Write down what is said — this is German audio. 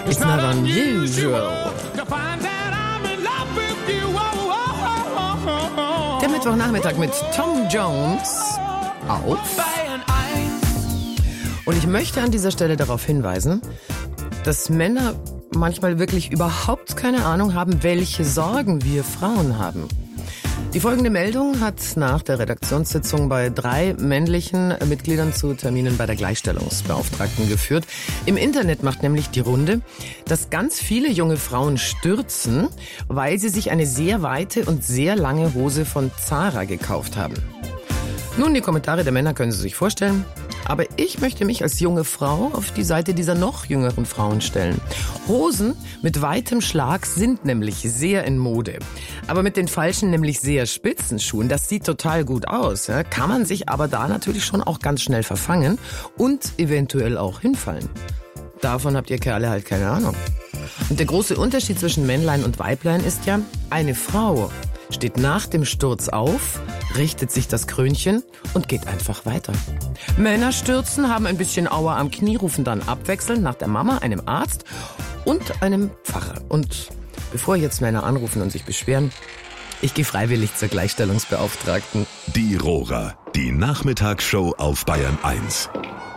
It's not unusual. Der Mittwochnachmittag mit Tom Jones auf. Und ich möchte an dieser Stelle darauf hinweisen, dass Männer manchmal wirklich überhaupt keine Ahnung haben, welche Sorgen wir Frauen haben. Die folgende Meldung hat nach der Redaktionssitzung bei 3 männlichen Mitgliedern zu Terminen bei der Gleichstellungsbeauftragten geführt. Im Internet macht nämlich die Runde, dass ganz viele junge Frauen stürzen, weil sie sich eine sehr weite und sehr lange Hose von Zara gekauft haben. Nun, die Kommentare der Männer können Sie sich vorstellen. Aber ich möchte mich als junge Frau auf die Seite dieser noch jüngeren Frauen stellen. Hosen mit weitem Schlag sind nämlich sehr in Mode. Aber mit den falschen, nämlich sehr spitzen Schuhen, das sieht total gut aus. Ja? Kann man sich aber da natürlich schon auch ganz schnell verfangen und eventuell auch hinfallen. Davon habt ihr Kerle halt keine Ahnung. Und der große Unterschied zwischen Männlein und Weiblein ist ja, eine Frau steht nach dem Sturz auf, richtet sich das Krönchen und geht einfach weiter. Männer stürzen, haben ein bisschen Aua am Knie, rufen dann abwechselnd nach der Mama, einem Arzt und einem Pfarrer. Und bevor jetzt Männer anrufen und sich beschweren, ich gehe freiwillig zur Gleichstellungsbeauftragten. Die Rohrer, die Nachmittagsshow auf Bayern 1.